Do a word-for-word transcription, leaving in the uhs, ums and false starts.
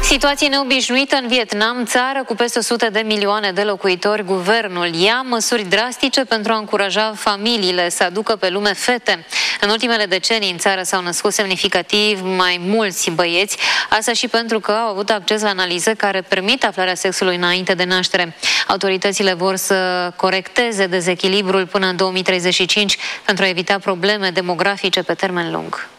Situație neobișnuită în Vietnam, țară cu peste o sută de milioane de locuitori. Guvernul ia măsuri drastice pentru a încuraja familiile să aducă pe lume fete. În ultimele decenii în țară s-au născut semnificativ mai mulți băieți, asta și pentru că au avut acces la analize care permit aflarea sexului înainte de naștere. Autoritățile vor să corecteze dezechilibrul până în două mii treizeci și cinci pentru a evita probleme demografice pe termen lung.